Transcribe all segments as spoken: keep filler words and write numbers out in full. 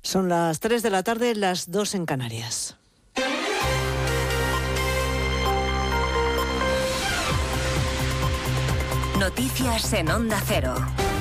Son las tres de la tarde, las dos en Canarias. Noticias en Onda Cero.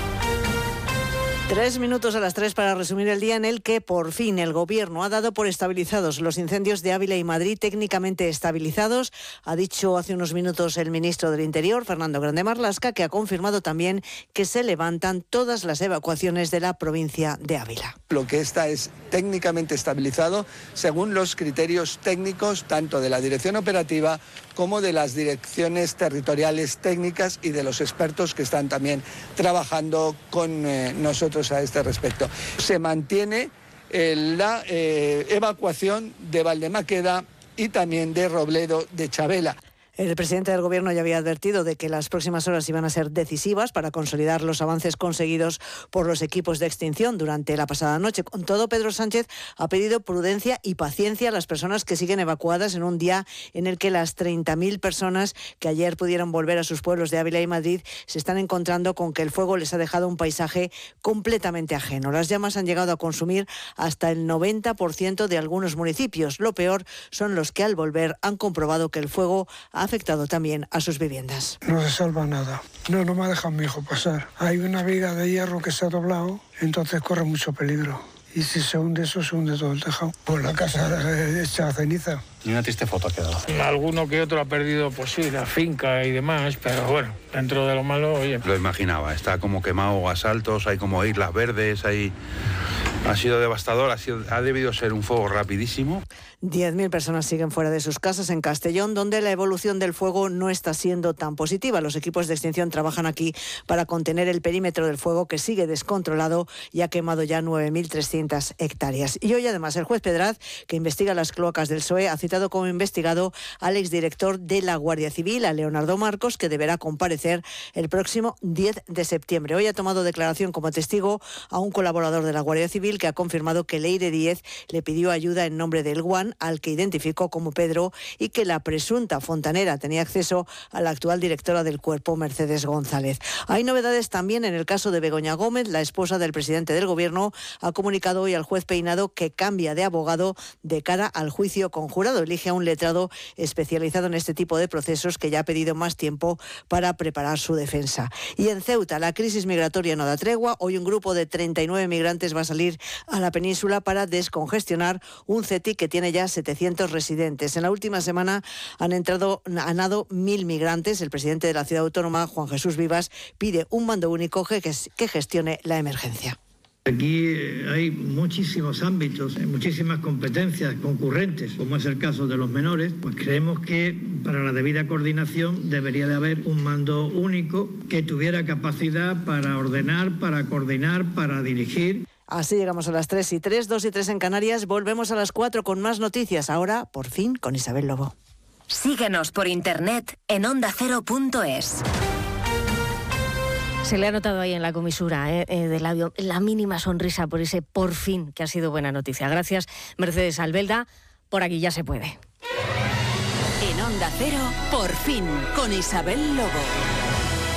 Tres minutos a las tres para resumir el día en el que por fin el Gobierno ha dado por estabilizados los incendios de Ávila y Madrid, técnicamente estabilizados. Ha dicho hace unos minutos el ministro del Interior, Fernando Grande Marlaska, que ha confirmado también que se levantan todas las evacuaciones de la provincia de Ávila. Lo que está es técnicamente estabilizado según los criterios técnicos tanto de la dirección operativa como de las direcciones territoriales técnicas y de los expertos que están también trabajando con eh, nosotros a este respecto. Se mantiene eh, la eh, evacuación de Valdemaqueda y también de Robledo de Chavela. El presidente del Gobierno ya había advertido de que las próximas horas iban a ser decisivas para consolidar los avances conseguidos por los equipos de extinción durante la pasada noche. Con todo, Pedro Sánchez ha pedido prudencia y paciencia a las personas que siguen evacuadas en un día en el que las treinta mil personas que ayer pudieron volver a sus pueblos de Ávila y Madrid se están encontrando con que el fuego les ha dejado un paisaje completamente ajeno. Las llamas han llegado a consumir hasta el noventa por ciento de algunos municipios. Lo peor son los que al volver han comprobado que el fuego ha afectado también a sus viviendas. No se salva nada. No, no me ha dejado mi hijo pasar. Hay una viga de hierro que se ha doblado, entonces corre mucho peligro. Y si se hunde eso, se hunde todo el tejado. Pues la casa hecha ceniza. Y una triste foto ha quedado. Alguno que otro ha perdido, pues sí, la finca y demás, pero bueno, dentro de lo malo, oye. Lo imaginaba, está como quemado a saltos, hay como islas verdes, hay... Ha sido devastador, ha, sido, ha debido ser un fuego rapidísimo. diez mil personas siguen fuera de sus casas en Castellón, donde la evolución del fuego no está siendo tan positiva. Los equipos de extinción trabajan aquí para contener el perímetro del fuego, que sigue descontrolado y ha quemado ya nueve mil trescientas hectáreas. Y hoy además el juez Pedraz, que investiga las cloacas del P S O E, ha citado como investigado al exdirector de la Guardia Civil, a Leonardo Marcos, que deberá comparecer el próximo diez de septiembre. Hoy ha tomado declaración como testigo a un colaborador de la Guardia Civil, que ha confirmado que Leire Díez le pidió ayuda en nombre del Guan, al que identificó como Pedro, y que la presunta fontanera tenía acceso a la actual directora del cuerpo, Mercedes González. Hay novedades también en el caso de Begoña Gómez. La esposa del presidente del Gobierno ha comunicado hoy al juez Peinado que cambia de abogado de cara al juicio conjurado. Elige a un letrado especializado en este tipo de procesos, que ya ha pedido más tiempo para preparar su defensa. Y en Ceuta, la crisis migratoria no da tregua. Hoy un grupo de treinta y nueve migrantes va a salir a la península para descongestionar un C E T I que tiene ya setecientos residentes. En la última semana han entrado a nado mil migrantes. El presidente de la ciudad autónoma, Juan Jesús Vivas, pide un mando único que, que gestione la emergencia. Aquí hay muchísimos ámbitos, muchísimas competencias concurrentes, como es el caso de los menores. Pues creemos que para la debida coordinación debería de haber un mando único que tuviera capacidad para ordenar, para coordinar, para dirigir. Así llegamos a las tres y tres, dos y tres en Canarias. Volvemos a las cuatro con más noticias. Ahora, por fin, con Isabel Lobo. Síguenos por internet en onda cero punto es. Se le ha notado ahí en la comisura eh, eh, del labio la mínima sonrisa por ese por fin, que ha sido buena noticia. Gracias, Mercedes Albelda. Por aquí ya se puede. En Onda Cero, por fin, con Isabel Lobo.